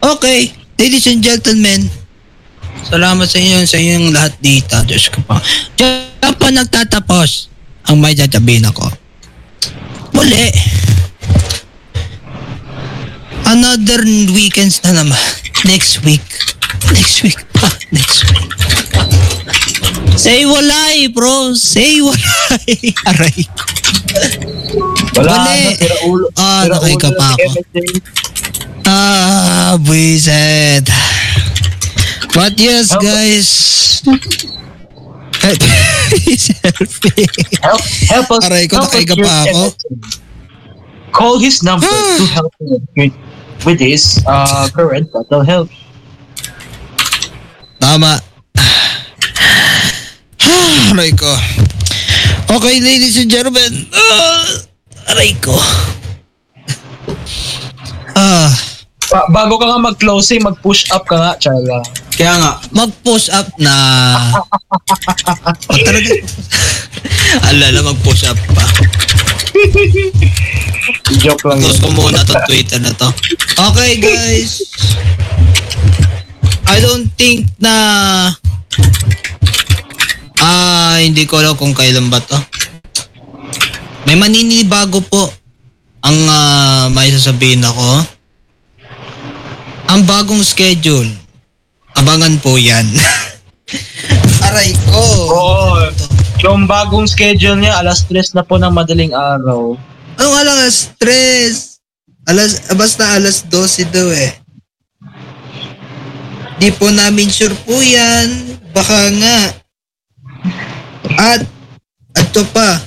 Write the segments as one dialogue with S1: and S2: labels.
S1: Okay, ladies and gentlemen, salamat sa inyong lahat dito. Diyos ko pa. Diyan pa nagtatapos ang may sasabihin ako. Muli, another weekends na naman. Next week. Say walay, bro. Say walay. Aray ko.
S2: Wala
S1: Mali.
S2: na, sira ulo.
S1: Nakika pa ako. Buisit. But yes, guys. Selfie.
S2: Help us.
S1: Aray ko,
S2: help us
S1: nakaiga
S2: here,
S1: pa ako.
S2: Call his number to help him with his current mental health.
S1: Tama. Aray ko. Okay, ladies and gentlemen. Aray ko.
S2: Bago ka nga mag-closing, mag-push up ka nga, Charla.
S1: Kaya nga, mag-push up na. Talaga. Alala, mag-push up pa.
S2: Joke lang.
S1: Post ko muna to Twitter na to. Okay, guys. I don't think na hindi ko alam kung kailan ba to. May maninibago po ang may sasabihin ako. Ang bagong schedule. Abangan po yan. Aray ko.
S2: Oo. Yung bagong schedule niya, alas 3 na po ng madaling araw.
S1: Anong alas 3? Basta alas 12 daw eh. Di po namin sure po yan. Baka nga. At ito pa.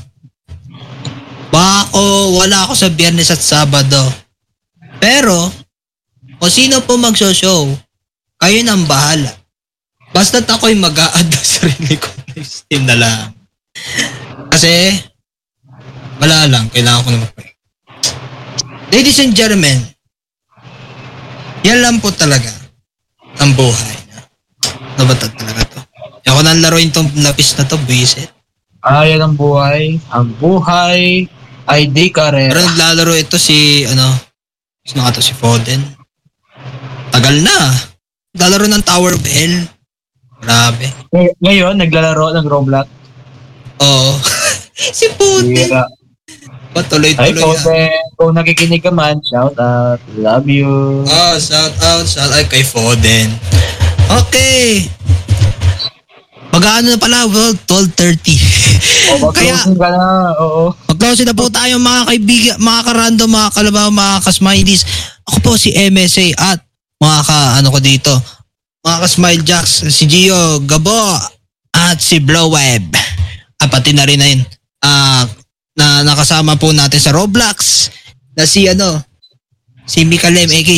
S1: Wala ako sa Biyernes at Sabado. Pero, kung sino po magsho-show, kayo nang bahala. Basta't ako'y mag-a-add na sarili ko na Steam na lang. Kasi, wala lang. Kailangan ko na mag-pray. Ladies and gentlemen, yan lang po talaga ang buhay. Nabatag talaga to. Ako nang laruin tong lapis na to, buisit.
S2: Yan ang buhay. Ang buhay ay di karera.
S1: Pero naglalaro ito si Foden. Tagal na. Naglalaro ng Tower of Hell. Grabe.
S2: Ngayon, naglalaro ng Roblox.
S1: Oo. Si Foden. Patuloy-tuloy
S2: Ay, Foden. Kung nakikinig ka man, shout out. Love you.
S1: Shout out kay Foden. Okay. Mag-ano na pala, 12:30. Kaya, mag-close na po tayo mga kaibigan, mga karandom, mga kalabaw, mga kasmileys. Ako po si MSA at mga ka-smile jacks, si Gio, Gabo, at si Blowweb. At pati na rin na nakasama po natin sa Roblox na si Mikalem aka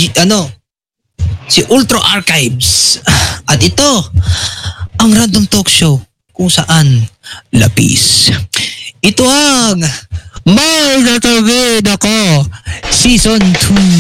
S1: si Ultra Archives. At ito ang Random Talk Show kung saan lapis. Ito ang May Sasabihin Ako Season 2.